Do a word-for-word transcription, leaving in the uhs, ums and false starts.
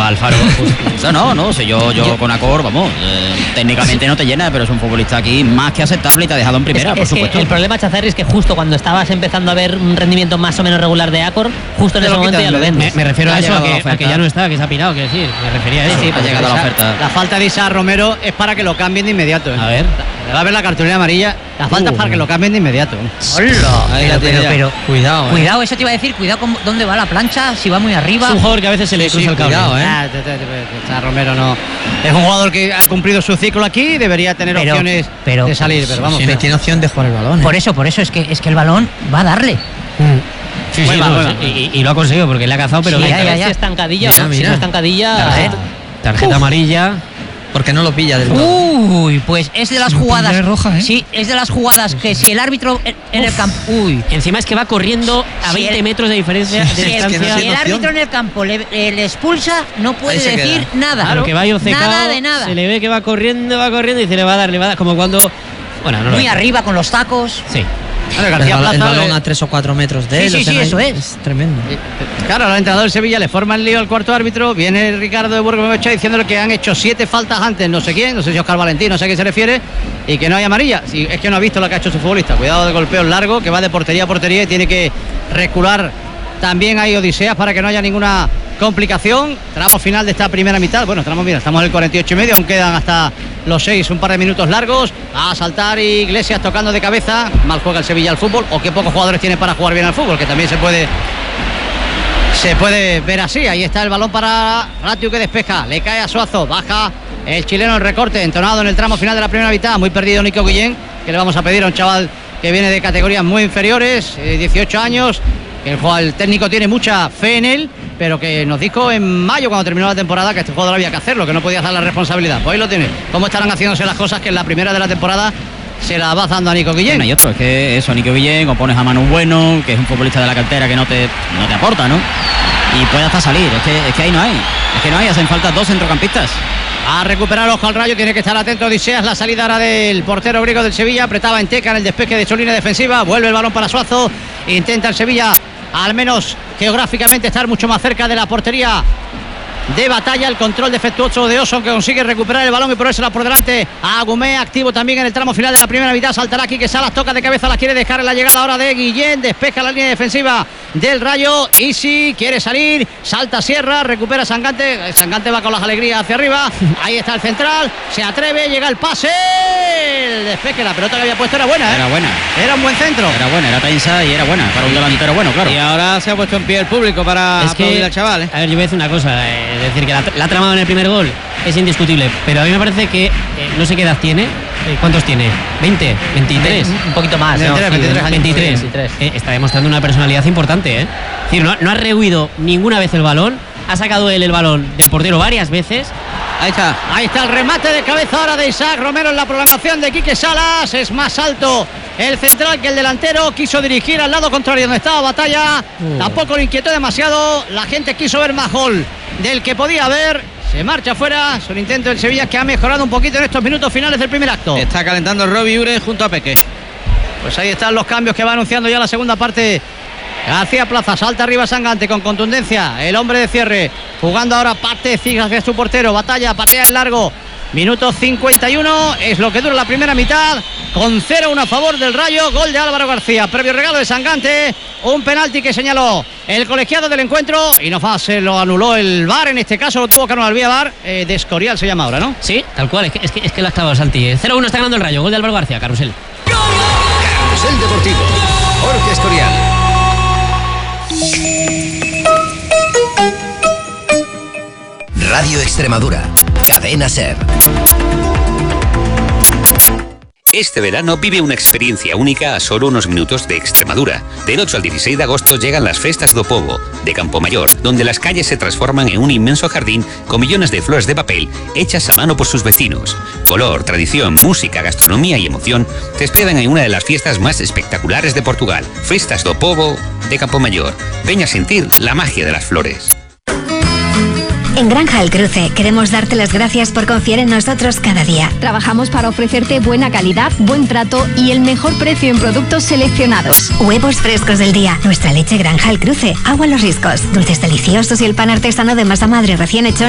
va Alfaro. Pues, no, no, no sé, yo, yo, yo con Acor, vamos, eh, técnicamente sí. no te llena, pero es un futbolista aquí más que aceptable y te ha dejado en primera, es, por es supuesto. Que el problema, Chazarri, es que justo cuando estabas empezando a ver un rendimiento más o menos regular de Acor, justo en ese momento ya lo vendes. Me, me refiero a eso, a que, a que ya no está, que se ha pirado, quiero decir, me refería a eso. Sí, sí, ha llegado la oferta. La falta de Isaac Romero es para que lo cambien de inmediato. ¿eh? A ver. Le va a ver la cartulina amarilla. La falta uh, es para que lo cambien de inmediato. ¡Hola! Pero, pero, pero, cuidado, ¿eh? Cuidado, eso te iba a decir, cuidado con dónde va la plancha, si va muy arriba. Es un jugador que a veces se le cruza sí, el cable. Cuidado, ¿eh? Ah, te, te, te, te, Romero no. Es un jugador que ha cumplido su ciclo aquí y debería tener pero, opciones pero, de salir, pero vamos. Tiene, tiene opción de jugar el balón. ¿eh? Por eso, por eso es que es que el balón va a darle. Mm. Sí, sí, no, va, sí, y, y lo ha conseguido porque le ha cazado, pero sí, ya, ya, ya. estancadilla, mira, mira. Si no estancadilla, tarjeta, tarjeta Uf. amarilla. Porque no lo pilla del todo. Uy, pues es de las si jugadas. Es roja, ¿eh? Sí, es de las jugadas que si el árbitro en, en el campo. Uy. Encima es que va corriendo a veinte el, metros de diferencia si de distancia. El, si el árbitro en el campo le, le expulsa, no puede decir queda. nada. Claro, que va obcecado, nada de nada. Se le ve que va corriendo, va corriendo y se le va a dar, le va a dar. Como cuando. Bueno, no Muy lo arriba con los tacos. Sí. Claro, García el, Plaza, el balón eh, a tres o cuatro metros de sí, él. Sí, sí, eso es. Es tremendo. Claro, al entrenador de Sevilla le forma el lío al cuarto árbitro. Viene Ricardo de Burgos diciéndole que han hecho siete faltas antes, no sé quién, no sé si Oscar Valentín, no sé a qué se refiere, y que no hay amarilla. Si es que no ha visto lo que ha hecho su futbolista. Cuidado de golpeos largos, que va de portería a portería y tiene que recular. También hay odiseas para que no haya ninguna complicación. Tramo final de esta primera mitad. Bueno, tramo, mira, estamos en el cuarenta y ocho y medio, aún quedan hasta los seis, un par de minutos largos. Va a saltar Iglesias tocando de cabeza. Mal juega el Sevilla al fútbol, o qué pocos jugadores tiene para jugar bien al fútbol, que también se puede se puede ver así. Ahí está el balón para Ratiu, que despeja, le cae a Suazo, baja el chileno, el recorte entonado en el tramo final de la primera mitad. Muy perdido Nico Guillén, que le vamos a pedir a un chaval que viene de categorías muy inferiores, eh, dieciocho años, que el, el técnico tiene mucha fe en él, pero que nos dijo en mayo, cuando terminó la temporada, que este jugador había que hacerlo, que no podía dar la responsabilidad. Pues ahí lo tiene. ¿Cómo estarán haciéndose las cosas que en la primera de la temporada se la va dando a Nico Guillén? Bueno, y otro, es que eso, Nico Guillén, o pones a Manu Bueno, que es un futbolista de la cantera que no te, no te aporta, ¿no? Y puede hasta salir, es que, es que ahí no hay. Es que no hay, hacen falta dos centrocampistas. A recuperar ojo al Rayo, tiene que estar atento Odiseas. La salida ahora del portero griego del Sevilla, apretaba en Teca en el despeje de su línea defensiva. Vuelve el balón para Suazo, intenta el Sevilla al menos geográficamente estar mucho más cerca de la portería de Batalla. El control defectuoso de Oso, que consigue recuperar el balón y ponérsela por delante a Agumé, activo también en el tramo final de la primera mitad. Saltará aquí, que Salas toca de cabeza, la quiere dejar en la llegada ahora de Guillén, despeja la línea defensiva del Rayo. Isi quiere salir, salta Sierra, recupera Sangante, Sangante va con las alegrías hacia arriba. Ahí está el central, se atreve, llega el pase, el despeje, la pelota que había puesto era buena, ¿eh? Era buena. Era un buen centro. Era buena, era tensa y era buena para un delantero bueno, claro. Y ahora se ha puesto en pie el público para es que, aplaudir al chaval, ¿eh? A ver, yo voy a decir una cosa, eh, es decir, que la, la ha tramado en el primer gol es indiscutible, pero a mí me parece que eh, no sé qué edad tiene. Eh, ¿Cuántos tiene? ¿veinte? ¿veintitrés? Un, un poquito más, no, ¿no? veintitrés. veintitrés. veintitrés. Eh, está demostrando una personalidad importante, ¿eh? Es decir, no, no ha rehuido ninguna vez el balón, ha sacado él el balón del portero varias veces. Ahí está, ahí está el remate de cabeza ahora de Isaac Romero en la prolongación de Quique Salas. Es más alto el central que el delantero. Quiso dirigir al lado contrario donde estaba Batalla. Uh. Tampoco lo inquietó demasiado. La gente quiso ver más gol del que podía haber. Se marcha afuera. Es un intento del Sevilla que ha mejorado un poquito en estos minutos finales del primer acto. Está calentando Robbie Ure junto a Peque. Pues ahí están los cambios que va anunciando ya la segunda parte. García Plaza, salta arriba Sangante con contundencia, el hombre de cierre, jugando ahora Pate Cigas, que es su portero. Batalla, patea en largo, minuto cincuenta y uno, es lo que dura la primera mitad, con cero uno a favor del Rayo. Gol de Álvaro García, previo regalo de Sangante, un penalti que señaló el colegiado del encuentro y no más, se lo anuló el V A R, en este caso lo tuvo que anular vía V A R, eh, de Escorial se llama ahora, ¿no? Sí, tal cual, es que, es que, es que lo ha estado Santi. cero uno está ganando el Rayo, gol de Álvaro García. Carrusel. Carrusel Deportivo, Jorge Escorial. Radio Extremadura, Cadena SER. Este verano vive una experiencia única a solo unos minutos de Extremadura. Del ocho al dieciséis de agosto llegan las Festas do Povo, de Campomayor, donde las calles se transforman en un inmenso jardín con millones de flores de papel hechas a mano por sus vecinos. Color, tradición, música, gastronomía y emoción te esperan en una de las fiestas más espectaculares de Portugal. Festas do Povo, de Campomayor. Ven a sentir la magia de las flores. En Granja El Cruce queremos darte las gracias por confiar en nosotros cada día. Trabajamos para ofrecerte buena calidad, buen trato y el mejor precio en productos seleccionados. Huevos frescos del día, nuestra leche Granja El Cruce, agua Los Riscos, dulces deliciosos y el pan artesano de masa madre recién hecho